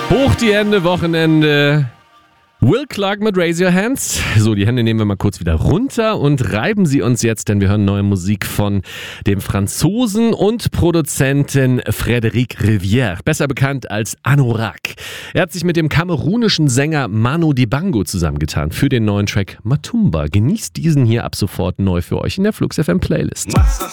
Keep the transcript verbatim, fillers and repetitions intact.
Hoch die Hände, Wochenende. Will Clark mit Raise Your Hands. So, die Hände nehmen wir mal kurz wieder runter und reiben sie uns jetzt, denn wir hören neue Musik von dem Franzosen und Produzenten Frédéric Rivière, besser bekannt als Anorak. Er hat sich mit dem kamerunischen Sänger Manu Dibango zusammengetan für den neuen Track Matumba. Genießt diesen hier ab sofort neu für euch in der Flux F M Playlist. Massa